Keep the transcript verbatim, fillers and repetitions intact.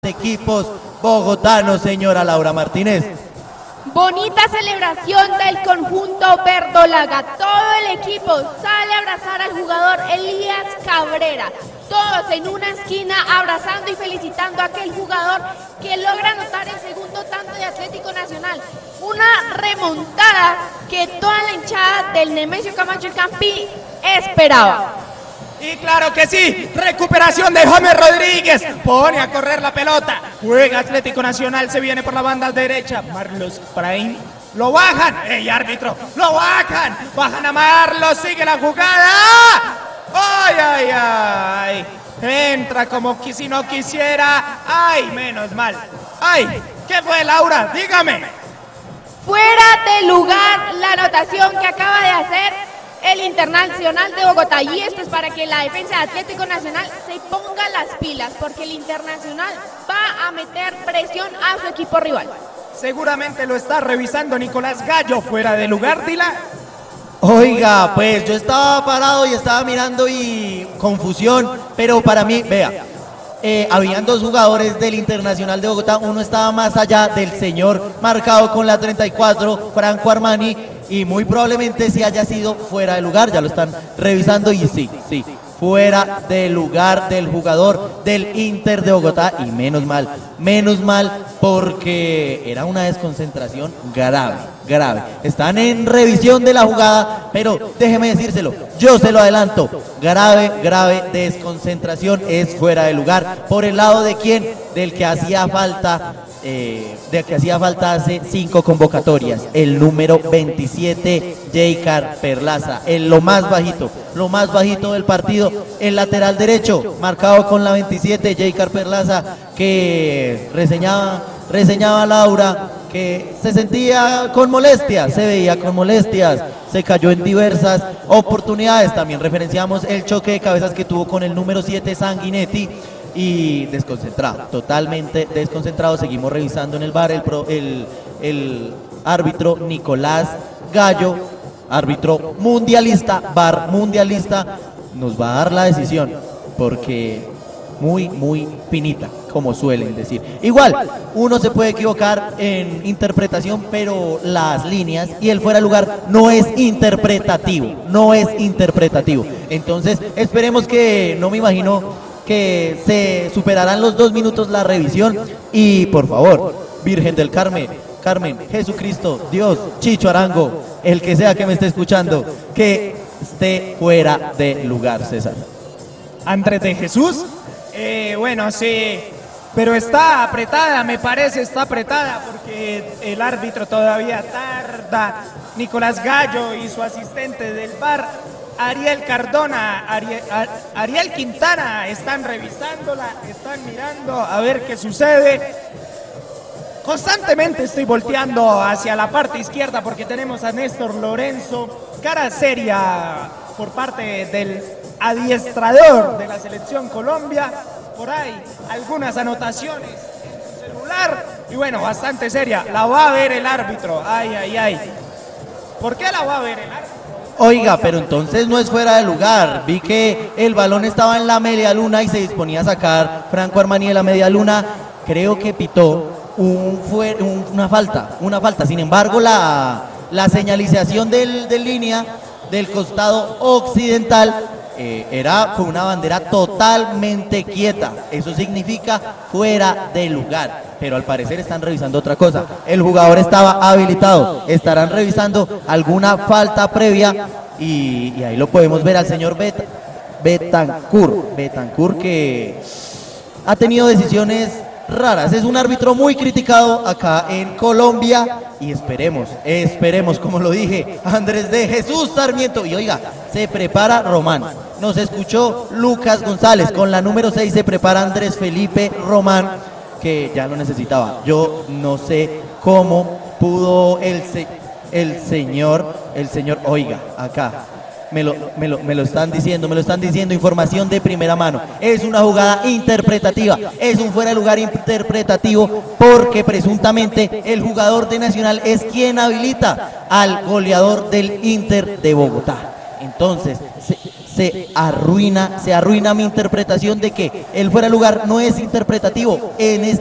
equipos bogotanos, señora Laura Martínez. Bonita celebración del conjunto verdolaga. Todo el equipo sale a abrazar al jugador Elías Cabrera. Todos en una esquina abrazando y felicitando a aquel jugador que logra anotar el segundo tanto de Atlético Nacional. Una remontada que toda la hinchada del Nemesio Camacho el Campí esperaba. Y claro que sí, recuperación de James Rodríguez, pone a correr la pelota, juega Atlético Nacional, se viene por la banda derecha, Marlos Prain, lo bajan, ¡ey árbitro! ¡Lo bajan! ¡Bajan a Marlos! ¡Sigue la jugada! ¡Ay, ay, ay! Entra como que si no quisiera, ¡ay, menos mal! ¡Ay! ¿Qué fue, Laura? Dígame. Fuera de lugar la anotación que acaba de hacer el Internacional de Bogotá, y esto es para que la defensa de Atlético Nacional se ponga las pilas, porque el Internacional va a meter presión a su equipo rival. Seguramente lo está revisando Nicolás Gallo, fuera de lugar, Dila. Oiga, pues yo estaba parado y estaba mirando y confusión, pero para mí, vea, eh, habían dos jugadores del Internacional de Bogotá, uno estaba más allá del señor marcado con la treinta y cuatro, Franco Armani, y muy probablemente sí haya sido fuera de lugar, ya lo están revisando y sí, sí, fuera de lugar del jugador del Inter de Bogotá, y menos mal, menos mal porque era una desconcentración grave, grave. Están en revisión de la jugada, pero déjeme decírselo, yo se lo adelanto, grave, grave desconcentración, es fuera de lugar. ¿Por el lado de quién? Del que hacía falta. Eh, de que hacía falta hace cinco convocatorias, el número veintisiete, Jaycar Perlaza, en lo más bajito, lo más bajito del partido, el lateral derecho, marcado con la veintisiete, Jaycar Perlaza, que reseñaba, reseñaba Laura, que se sentía con molestias, se veía con molestias, se cayó en diversas oportunidades. También referenciamos el choque de cabezas que tuvo con el número siete, Sanguinetti, y desconcentrado, totalmente desconcentrado. Seguimos revisando en el V A R, el, pro, el, el árbitro Nicolás Gallo, árbitro mundialista, V A R mundialista, nos va a dar la decisión, porque muy, muy finita, como suelen decir. Igual, uno se puede equivocar en interpretación, pero las líneas y el fuera de lugar no es interpretativo, no es interpretativo. Entonces, esperemos que, no me imagino que se superarán los dos minutos la revisión, y por favor, Virgen del Carmen, Carmen, Jesucristo, Dios, Chicho Arango, el que sea que me esté escuchando, que esté fuera de lugar, César. Andrés de Jesús, eh, bueno, sí, pero está apretada, me parece, está apretada, porque el árbitro todavía tarda. Nicolás Gallo y su asistente del V A R, Ariel Cardona, Ariel, Ariel Quintana, están revisándola, están mirando a ver qué sucede. Constantemente estoy volteando hacia la parte izquierda porque tenemos a Néstor Lorenzo, cara seria por parte del adiestrador de la selección Colombia. Por ahí algunas anotaciones en su celular y bueno, bastante seria. La va a ver el árbitro. Ay, ay, ay. ¿Por qué la va a ver el árbitro? Oiga, pero entonces no es fuera de lugar. Vi que el balón estaba en la media luna y se disponía a sacar Franco Armani de la media luna. Creo que pitó un, fue, un, una falta, una falta. Sin embargo, la, la señalización del, de línea del costado occidental eh, era con una bandera totalmente quieta. Eso significa fuera de lugar. Pero al parecer están revisando otra cosa. El jugador estaba habilitado, estarán revisando alguna falta previa, y, y ahí lo podemos ver al señor Bet, Betancur, Betancur, que ha tenido decisiones raras. Es un árbitro muy criticado acá en Colombia, y esperemos, esperemos, como lo dije, Andrés de Jesús Sarmiento. Y oiga, se prepara Román, nos escuchó Lucas González, con la número seis se prepara Andrés Felipe Román, que ya lo necesitaba. Yo no sé cómo pudo el, se, el señor, el señor, oiga, acá, me lo, me, lo, me lo están diciendo, me lo están diciendo, información de primera mano. Es una jugada interpretativa, es un fuera de lugar interpretativo, porque presuntamente el jugador de Nacional es quien habilita al goleador del Inter de Bogotá. Entonces, se, se arruina, se arruina mi interpretación de que el fuera de lugar no es interpretativo. En este